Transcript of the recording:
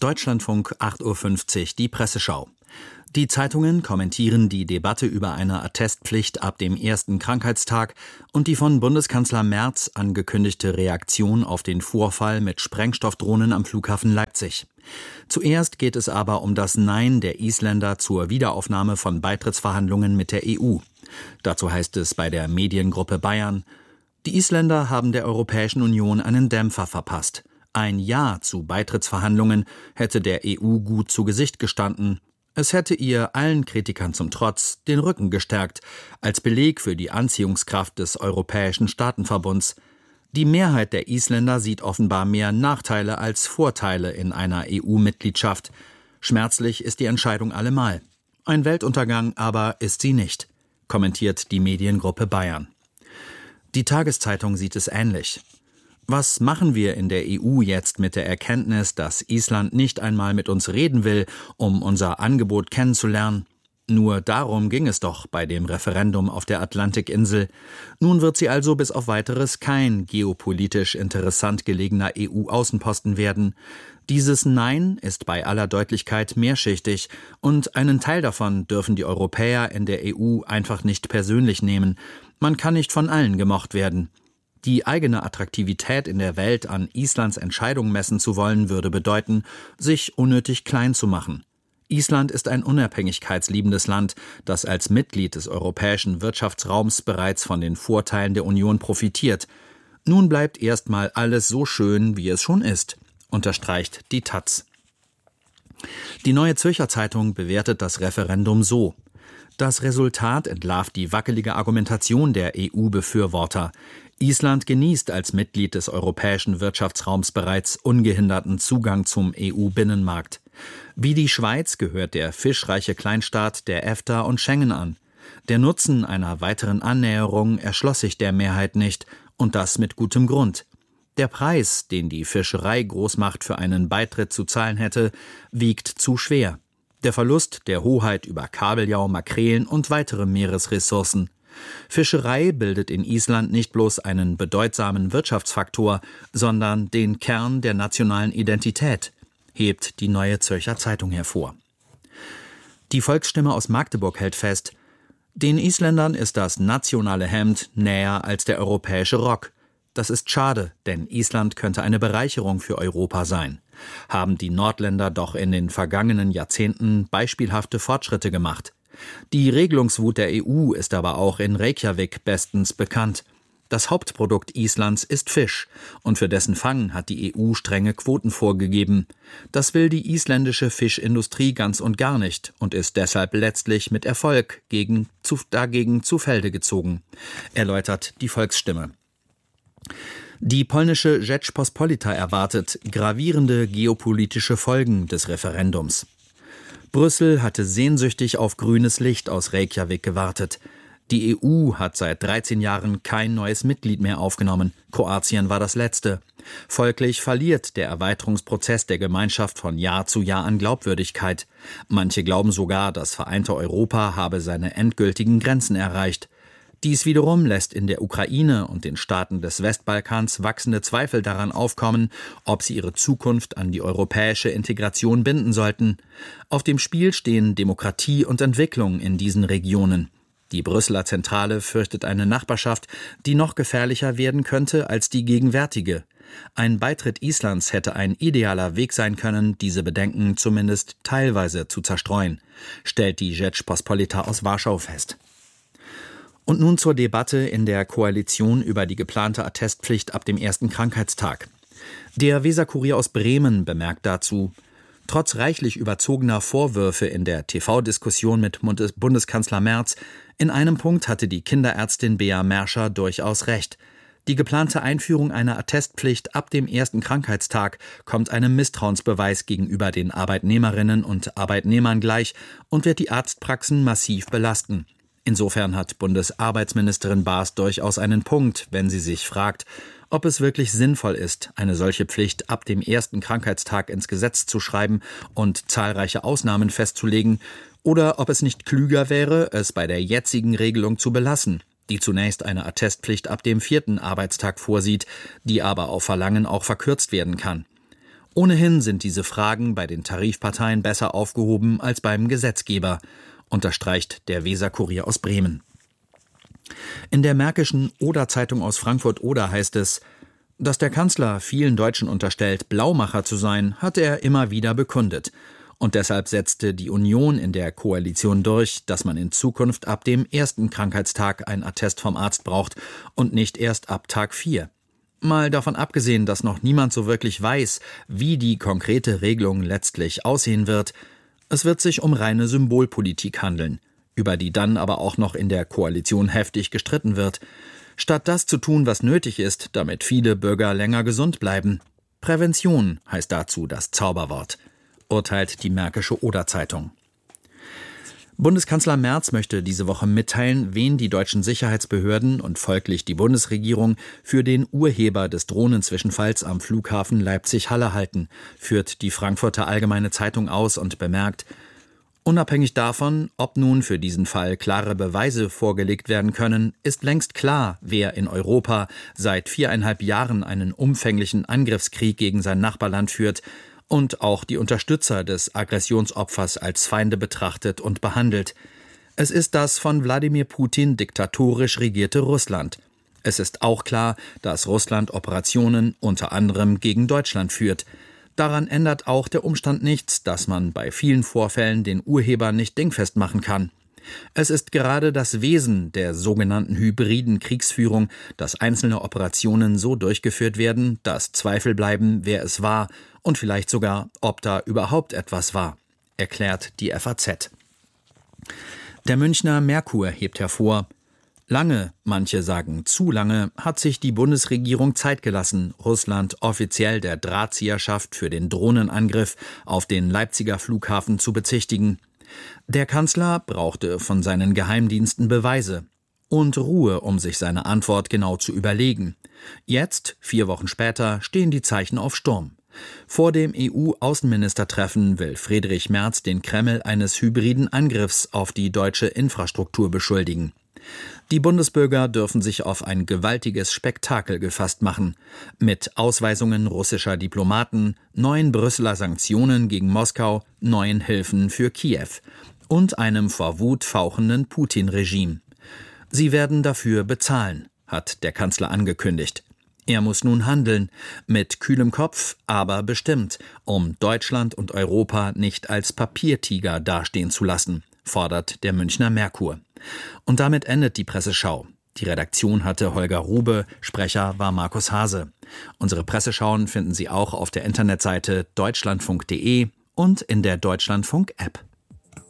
Deutschlandfunk 8:50 Uhr, die Presseschau. Die Zeitungen kommentieren die Debatte über eine Attestpflicht ab dem ersten Krankheitstag und die von Bundeskanzler Merz angekündigte Reaktion auf den Vorfall mit Sprengstoffdrohnen am Flughafen Leipzig. Zuerst geht es aber um das Nein der Isländer zur Wiederaufnahme von Beitrittsverhandlungen mit der EU. Dazu heißt es bei der Mediengruppe Bayern: Die Isländer haben der Europäischen Union einen Dämpfer verpasst. Ein Ja zu Beitrittsverhandlungen hätte der EU gut zu Gesicht gestanden. Es hätte ihr, allen Kritikern zum Trotz, den Rücken gestärkt, als Beleg für die Anziehungskraft des Europäischen Staatenverbunds. Die Mehrheit der Isländer sieht offenbar mehr Nachteile als Vorteile in einer EU-Mitgliedschaft. Schmerzlich ist die Entscheidung allemal. Ein Weltuntergang aber ist sie nicht, kommentiert die Mediengruppe Bayern. Die Tageszeitung sieht es ähnlich. Was machen wir in der EU jetzt mit der Erkenntnis, dass Island nicht einmal mit uns reden will, um unser Angebot kennenzulernen? Nur darum ging es doch bei dem Referendum auf der Atlantikinsel. Nun wird sie also bis auf Weiteres kein geopolitisch interessant gelegener EU-Außenposten werden. Dieses Nein ist bei aller Deutlichkeit mehrschichtig und einen Teil davon dürfen die Europäer in der EU einfach nicht persönlich nehmen. Man kann nicht von allen gemocht werden. Die eigene Attraktivität in der Welt an Islands Entscheidung messen zu wollen, würde bedeuten, sich unnötig klein zu machen. Island ist ein unabhängigkeitsliebendes Land, das als Mitglied des europäischen Wirtschaftsraums bereits von den Vorteilen der Union profitiert. Nun bleibt erstmal alles so schön, wie es schon ist, unterstreicht die taz. Die Neue Zürcher Zeitung bewertet das Referendum so: Das Resultat entlarvt die wackelige Argumentation der EU-Befürworter. Island genießt als Mitglied des europäischen Wirtschaftsraums bereits ungehinderten Zugang zum EU-Binnenmarkt. Wie die Schweiz gehört der fischreiche Kleinstaat der EFTA und Schengen an. Der Nutzen einer weiteren Annäherung erschloss sich der Mehrheit nicht, und das mit gutem Grund. Der Preis, den die Fischerei-Großmacht für einen Beitritt zu zahlen hätte, wiegt zu schwer. Der Verlust der Hoheit über Kabeljau, Makrelen und weitere Meeresressourcen. Fischerei bildet in Island nicht bloß einen bedeutsamen Wirtschaftsfaktor, sondern den Kern der nationalen Identität, hebt die Neue Zürcher Zeitung hervor. Die Volksstimme aus Magdeburg hält fest: Den Isländern ist das nationale Hemd näher als der europäische Rock. Das ist schade, denn Island könnte eine Bereicherung für Europa sein. Haben die Nordländer doch in den vergangenen Jahrzehnten beispielhafte Fortschritte gemacht. Die Regelungswut der EU ist aber auch in Reykjavik bestens bekannt. Das Hauptprodukt Islands ist Fisch, und für dessen Fang hat die EU strenge Quoten vorgegeben. Das will die isländische Fischindustrie ganz und gar nicht und ist deshalb letztlich mit Erfolg dagegen zu Felde gezogen, erläutert die Volksstimme. Die polnische Rzeczpospolita erwartet gravierende geopolitische Folgen des Referendums. Brüssel hatte sehnsüchtig auf grünes Licht aus Reykjavik gewartet. Die EU hat seit 13 Jahren kein neues Mitglied mehr aufgenommen. Kroatien war das letzte. Folglich verliert der Erweiterungsprozess der Gemeinschaft von Jahr zu Jahr an Glaubwürdigkeit. Manche glauben sogar, das vereinte Europa habe seine endgültigen Grenzen erreicht. Dies wiederum lässt in der Ukraine und den Staaten des Westbalkans wachsende Zweifel daran aufkommen, ob sie ihre Zukunft an die europäische Integration binden sollten. Auf dem Spiel stehen Demokratie und Entwicklung in diesen Regionen. Die Brüsseler Zentrale fürchtet eine Nachbarschaft, die noch gefährlicher werden könnte als die gegenwärtige. Ein Beitritt Islands hätte ein idealer Weg sein können, diese Bedenken zumindest teilweise zu zerstreuen, stellt die Rzeczpospolita aus Warschau fest. Und nun zur Debatte in der Koalition über die geplante Attestpflicht ab dem ersten Krankheitstag. Der Weser-Kurier aus Bremen bemerkt dazu: Trotz reichlich überzogener Vorwürfe in der TV-Diskussion mit Bundeskanzler Merz, in einem Punkt hatte die Kinderärztin Bea Merscher durchaus recht. Die geplante Einführung einer Attestpflicht ab dem ersten Krankheitstag kommt einem Misstrauensbeweis gegenüber den Arbeitnehmerinnen und Arbeitnehmern gleich und wird die Arztpraxen massiv belasten. Insofern hat Bundesarbeitsministerin Baas durchaus einen Punkt, wenn sie sich fragt, ob es wirklich sinnvoll ist, eine solche Pflicht ab dem ersten Krankheitstag ins Gesetz zu schreiben und zahlreiche Ausnahmen festzulegen, oder ob es nicht klüger wäre, es bei der jetzigen Regelung zu belassen, die zunächst eine Attestpflicht ab dem 4. Arbeitstag vorsieht, die aber auf Verlangen auch verkürzt werden kann. Ohnehin sind diese Fragen bei den Tarifparteien besser aufgehoben als beim Gesetzgeber, unterstreicht der Weser-Kurier aus Bremen. In der märkischen Oder-Zeitung aus Frankfurt-Oder heißt es: Dass der Kanzler vielen Deutschen unterstellt, Blaumacher zu sein, hat er immer wieder bekundet. Und deshalb setzte die Union in der Koalition durch, dass man in Zukunft ab dem ersten Krankheitstag ein Attest vom Arzt braucht und nicht erst ab Tag 4. Mal davon abgesehen, dass noch niemand so wirklich weiß, wie die konkrete Regelung letztlich aussehen wird, es wird sich um reine Symbolpolitik handeln, über die dann aber auch noch in der Koalition heftig gestritten wird. Statt das zu tun, was nötig ist, damit viele Bürger länger gesund bleiben. Prävention heißt dazu das Zauberwort, urteilt die Märkische Oder-Zeitung. Bundeskanzler Merz möchte diese Woche mitteilen, wen die deutschen Sicherheitsbehörden und folglich die Bundesregierung für den Urheber des Drohnenzwischenfalls am Flughafen Leipzig-Halle halten, führt die Frankfurter Allgemeine Zeitung aus und bemerkt: Unabhängig davon, ob nun für diesen Fall klare Beweise vorgelegt werden können, ist längst klar, wer in Europa seit 4,5 Jahren einen umfänglichen Angriffskrieg gegen sein Nachbarland führt und auch die Unterstützer des Aggressionsopfers als Feinde betrachtet und behandelt. Es ist das von Wladimir Putin diktatorisch regierte Russland. Es ist auch klar, dass Russland Operationen unter anderem gegen Deutschland führt. Daran ändert auch der Umstand nichts, dass man bei vielen Vorfällen den Urheber nicht dingfest machen kann. Es ist gerade das Wesen der sogenannten hybriden Kriegsführung, dass einzelne Operationen so durchgeführt werden, dass Zweifel bleiben, wer es war und vielleicht sogar, ob da überhaupt etwas war, erklärt die FAZ. Der Münchner Merkur hebt hervor: Lange, manche sagen zu lange, hat sich die Bundesregierung Zeit gelassen, Russland offiziell der Drahtzieherschaft für den Drohnenangriff auf den Leipziger Flughafen zu bezichtigen. Der Kanzler brauchte von seinen Geheimdiensten Beweise und Ruhe, um sich seine Antwort genau zu überlegen. Jetzt, 4 Wochen später, stehen die Zeichen auf Sturm. Vor dem EU-Außenministertreffen will Friedrich Merz den Kreml eines hybriden Angriffs auf die deutsche Infrastruktur beschuldigen. Die Bundesbürger dürfen sich auf ein gewaltiges Spektakel gefasst machen. Mit Ausweisungen russischer Diplomaten, neuen Brüsseler Sanktionen gegen Moskau, neuen Hilfen für Kiew und einem vor Wut fauchenden Putin-Regime. Sie werden dafür bezahlen, hat der Kanzler angekündigt. Er muss nun handeln, mit kühlem Kopf, aber bestimmt, um Deutschland und Europa nicht als Papiertiger dastehen zu lassen, fordert der Münchner Merkur. Und damit endet die Presseschau. Die Redaktion hatte Holger Rube, Sprecher war Markus Hase. Unsere Presseschauen finden Sie auch auf der Internetseite deutschlandfunk.de und in der Deutschlandfunk-App.